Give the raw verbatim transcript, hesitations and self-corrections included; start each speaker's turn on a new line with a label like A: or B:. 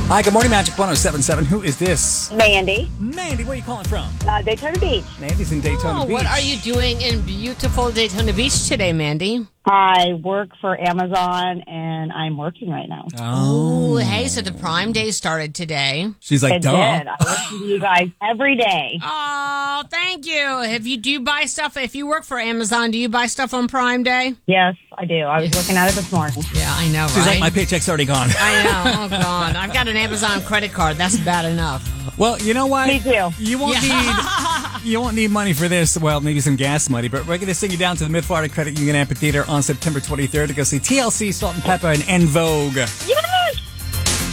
A: Hi, good morning, Magic ten seventy-seven. Who is this?
B: Mandy,
A: Mandy, where are you calling from?
B: uh, Daytona Beach.
A: Mandy's in Daytona
C: Oh,
A: Beach.
C: what are you doing in beautiful Daytona Beach today, Mandy?
B: I work for Amazon, and I'm working right now.
A: Oh.
C: Ooh, hey, so the Prime Day started today.
A: She's like,
B: It
A: duh.
B: did. I listen to you guys every day.
C: Oh, thank you. Have you do you buy stuff? If you work for Amazon, do you buy stuff on Prime Day?
B: Yes, I do. I was looking at it this morning.
C: Yeah, I know,
A: She's
C: right?
A: like, my paycheck's already gone.
C: I know. Oh God, I've got an Amazon credit card. That's bad enough.
A: Well, you know what?
B: Me too.
A: You won't
C: Yeah.
A: need you won't need money for this. Well, maybe some gas money, but we're going to send you down to the Mid Florida Credit Union Amphitheater on September twenty-third to go see T L C, Salt and Pepper, and En Vogue.
B: Yeah!